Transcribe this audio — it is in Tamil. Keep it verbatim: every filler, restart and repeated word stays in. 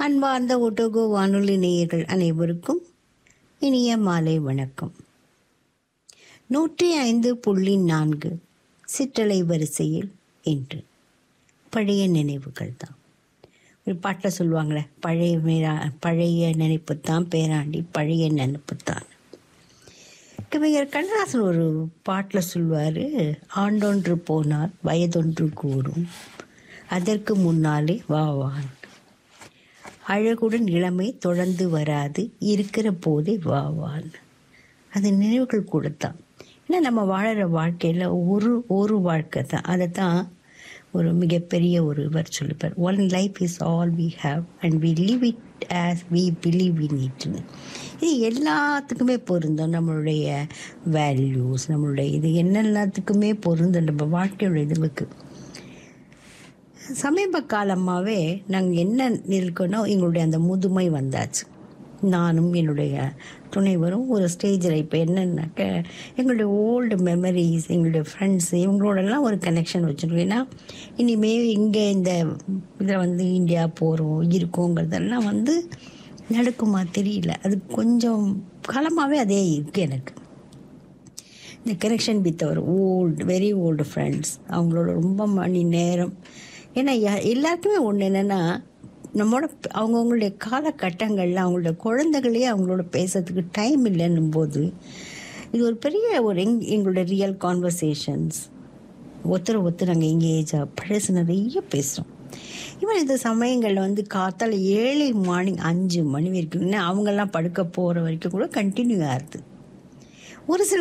அன்பார்ந்த ஒட்டோகோ வானொலி நேயர்கள் அனைவருக்கும் இனிய மாலை வணக்கம். நூற்றி ஐந்து புள்ளி நான்கு சிற்றலை வரிசையில் இன்று பழைய நினைவுகள் தான். ஒரு பாட்டில் சொல்லுவாங்களே, பழைய மேரா பழைய நினைப்புத்தான் பேராண்டி, பழைய நினைப்புத்தான். கவிஞர் கண்ணதாசன் ஒரு பாட்டில் சொல்வார், ஆண்டொன்று போனால் வயதொன்று கூடும், அதற்கு முன்னாலே வாவான், அழகுடன் இளமை தொடர்ந்து வராது, இருக்கிற போதே வாவான். அது நினைவுகள் கூடத்தான். ஏன்னா நம்ம வாழற வாழ்க்கையில் ஒரு ஒரு வாழ்க்கை தான். அதை தான் ஒரு மிகப்பெரிய ஒரு இவர் சொல்லிப்பார், one life is all we have and we live it as we believe in it. இது எல்லாத்துக்குமே பொருந்தும். நம்மளுடைய வேல்யூஸ், நம்மளுடைய இது என்னெல்லாத்துக்குமே பொருந்தும் நம்ம வாழ்க்கையோட இதுவுக்கு. சமீப காலமாகவே நாங்கள் என்ன இருக்கோன்னா, எங்களுடைய அந்த முதுமை வந்தாச்சு. நானும் என்னுடைய துணைவரும் ஒரு ஸ்டேஜில் இப்போ என்னன்னாக்க, எங்களுடைய ஓல்டு மெமரிஸ், எங்களுடைய ஃப்ரெண்ட்ஸு, இவங்களோடலாம் ஒரு கனெக்ஷன் வச்சுருக்கோம். ஏன்னா இனிமேல் இங்கே இந்த இதில் வந்து இந்தியா போகிறோம் இருக்கோங்கிறதெல்லாம் வந்து நடக்குமா தெரியல. அது கொஞ்சம் காலமாகவே அதே இருக்குது எனக்கு. இந்த connection with our old very old friends, அவங்களோட ரொம்ப மணி நேரம். ஏன்னா எல்லாருக்குமே ஒன்று என்னென்னா, நம்மளோட அவங்கவுங்களுடைய காலகட்டங்களில் அவங்களோட குழந்தைகளையே அவங்களோட பேசுறதுக்கு டைம் இல்லைன்னும் போது இது ஒரு பெரிய ஒரு எங் எங்களோட ரியல் கான்வர்சேஷன்ஸ். ஒருத்தர் ஒருத்தர் நாங்கள் எங்கேஜாக பழசு நிறைய பேசுகிறோம். இவன் இந்த சமயங்களில் வந்து காத்தால் ஏழு மார்னிங் அஞ்சு மணி வரைக்கும், அவங்கெல்லாம் படுக்க போகிற வரைக்கும் கூட கண்டினியூ ஆகுது. ஒரு சில